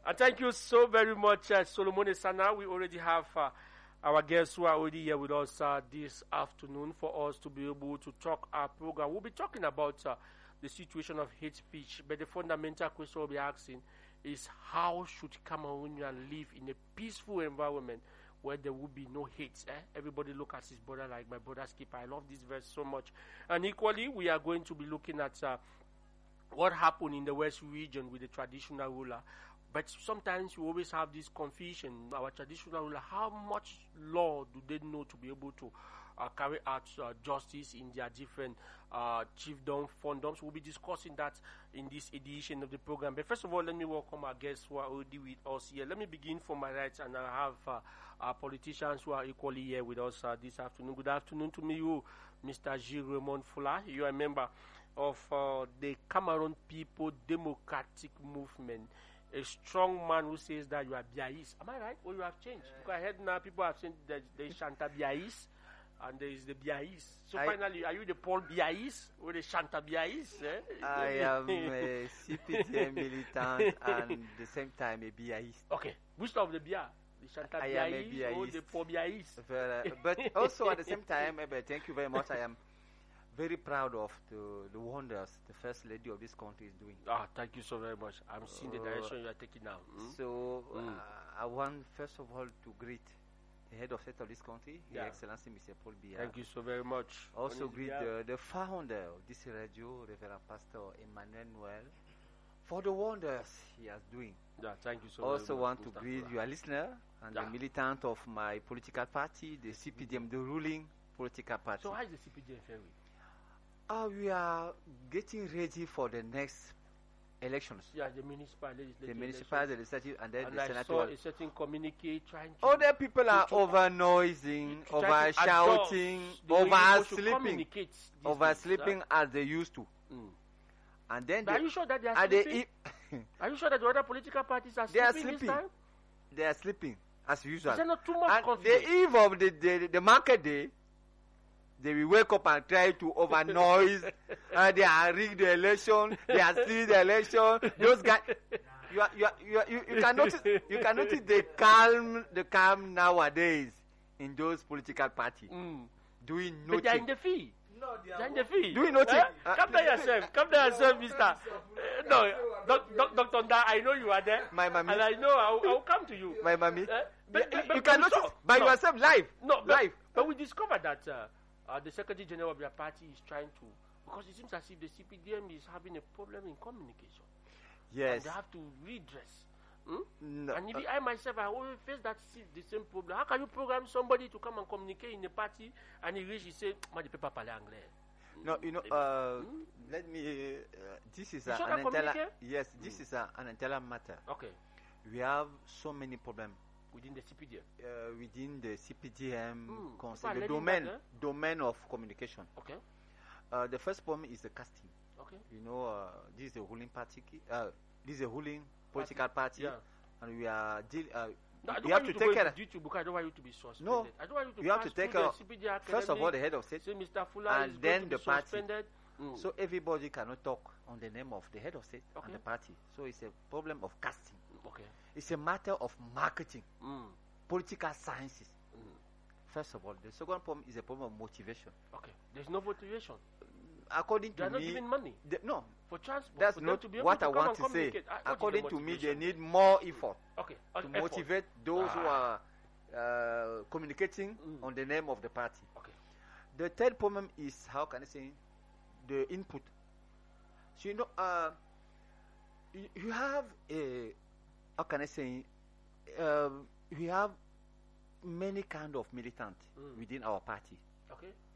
And thank you so very much, Solomon Sana. We already have our guests who are already here with us this afternoon for us to be able to talk our program. We'll be talking about the situation of hate speech, but the fundamental question we'll be asking is how should Cameroonians live in a peaceful environment where there will be no hate. Everybody look at his brother like my brother's keeper. I love this verse so much. And equally, we are going to be looking at what happened in the West region with the traditional ruler. But sometimes we always have this confusion. Our traditional ruler, how much law do they know to be able to carry out justice in their different chiefdom, fondoms? We'll be discussing that in this edition of the program. But first of all, let me welcome our guests who are already with us here. Let me begin from my right, and I have our politicians who are equally here with us this afternoon. Good afternoon to you, Mr. Gilles Raymond Fula. You are a member of the Cameroon People Democratic Movement. A strong man who says that you are Biaïs. Am I right? Or you have changed? Because I heard now people have said that there is Chanta Biaïs and there is the Biaïs. So finally, are you the Paul Biaïs or the Chanta Biaïs? I am a CPDM militant and at the same time a Biaïs. Okay. Which of the Bia? The Chanta Biaïs or the Paul Biaïs? But also at the same time, thank you very much. I am very proud of the wonders the First Lady of this country is doing. Thank you so very much. I'm seeing the direction you are taking now. So, I want first of all to greet the head of state of this country, His Excellency Mr. Paul Biya. Thank you so very much. Also greet the founder of this radio, Reverend Pastor Emmanuel Noel, for the wonders he is doing. Thank you so much. Also want to greet your listener and the militant of my political party, the CPDM, the ruling political party. So how is the CPDM faring? We are getting ready for the next elections. The municipal legislative. The municipal legislative and then the I senatorial. saw a certain communique trying to. Other people are over noising, over shouting, over sleeping as they used to. And then are you sure that they are sleeping? Are you sure that the other political parties are sleeping? They are sleeping. This time? They are sleeping as usual. Is there not too much confidence? The eve of the market day, they will wake up and try to over noise. They are rigged the election. They are stealing the election. Those guys, you can notice the calm nowadays in those political parties doing nothing. But they are in the field. No, they are in the field. Doing nothing. Come down yourself, Mister. No, Dr. Nda, I know you are there. My mommy. And I know I will come to you. My mommy. You can notice by yourself live. Live. But we discovered that. The Secretary General of their party is trying to, because it seems as if the CPDM is having a problem in communication. Yes. And they have to redress. No. And I myself, I always face the same problem. How can you program somebody to come and communicate in the party and he say, "Moi, je peux pas parler anglais." No, let me. This is an entire matter. Okay. We have so many problems. Within the CPDM? Within the CPDM, the domain of communication. Okay. The first problem is the casting. Okay. This is the ruling party. This is a ruling political party, and we are you have to take care. I don't want you to be suspended. No, I don't want you to you have to take care. First of all, the head of state, Mr. Fula and then the party. Suspended. So everybody cannot talk on the name of the head of state and the party. So it's a problem of casting. Okay. It's a matter of marketing, political sciences. First of all, the second problem is a problem of motivation. Okay. There's no motivation. According to me, they are not giving money. No, for transport. That's not what I want to say. According to me, they need more effort. Okay. To motivate those who are communicating on the name of the party. Okay. The third problem is, how can I say, the input. So you have a, how can I say, we have many kind of militant within our party. Okay.